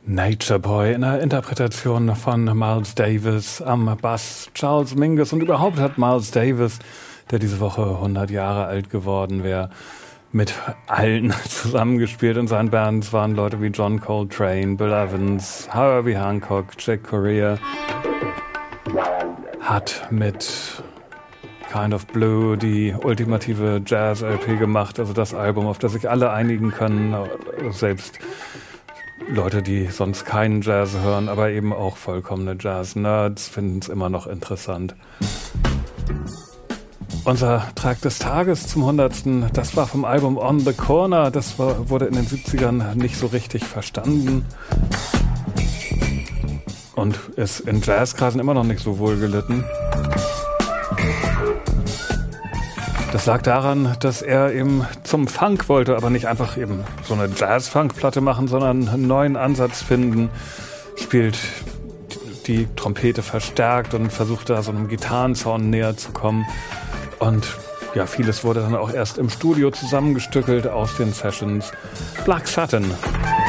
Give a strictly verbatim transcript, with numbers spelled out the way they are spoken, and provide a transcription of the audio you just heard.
Nature Boy in der Interpretation von Miles Davis am Bass, Charles Mingus, und überhaupt hat Miles Davis, der diese Woche hundert Jahre alt geworden wäre, mit allen zusammengespielt. In seinen Bands waren Leute wie John Coltrane, Bill Evans, Herbie Hancock, Chick Corea. Hat mit Kind of Blue die ultimative Jazz-L P gemacht, also das Album, auf das sich alle einigen können, selbst Leute, die sonst keinen Jazz hören, aber eben auch vollkommene Jazz-Nerds finden es immer noch interessant. Unser Track des Tages zum hundertsten. Das war vom Album On the Corner. Das war, wurde in den siebzigern nicht so richtig verstanden und ist in Jazzkreisen immer noch nicht so wohl gelitten. Das lag daran, dass er eben zum Funk wollte, aber nicht einfach eben so eine Jazz-Funk-Platte machen, sondern einen neuen Ansatz finden. Spielt die Trompete verstärkt und versucht da so einem Gitarrensound näher zu kommen. Und ja, vieles wurde dann auch erst im Studio zusammengestückelt aus den Sessions. Black Satin.